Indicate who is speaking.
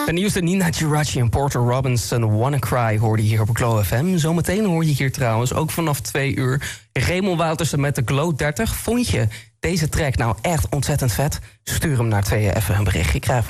Speaker 1: De nieuwste Nina Geraci en Porter Robinson, Wanna Cry, hoorde je hier op Glow FM. Zometeen hoor je hier trouwens, ook vanaf 2 uur... Raymond Woutersen met de Glow 30. Vond je deze track nou echt ontzettend vet? Stuur hem naar 2 even een bericht. Ik krijg